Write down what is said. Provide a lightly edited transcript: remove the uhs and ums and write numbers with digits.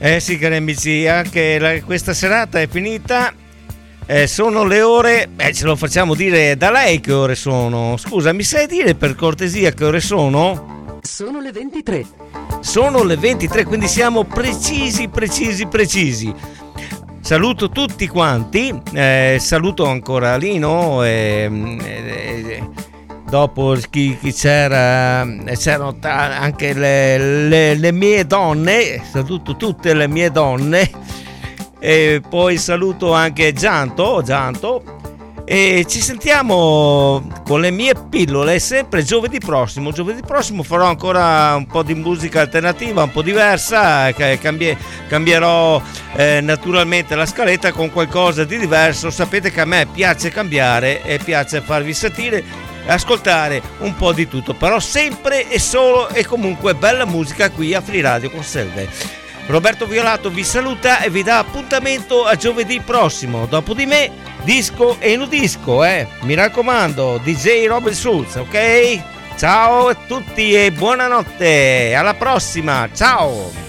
Sì, cari amici, anche questa serata è finita. Sono le ore, ce lo facciamo dire da lei che ore sono. Scusa, mi sai dire per cortesia che ore sono? Sono le 23. Sono le 23, quindi siamo precisi. Saluto tutti quanti, saluto ancora Lino, dopo chi c'erano anche le mie donne, saluto tutte le mie donne, e poi saluto anche Gianto, e ci sentiamo con le mie pillole sempre giovedì prossimo farò ancora un po' di musica alternativa, un po' diversa, cambierò naturalmente la scaletta con qualcosa di diverso. Sapete che a me piace cambiare e piace farvi sentire, ascoltare un po' di tutto, però sempre e solo e comunque bella musica qui a Free Radio con Selve. Roberto Violato vi saluta e vi dà appuntamento a giovedì prossimo. Dopo di me disco e nudisco, mi raccomando, DJ Robert Schulz, ok? Ciao a tutti e buonanotte, alla prossima, ciao!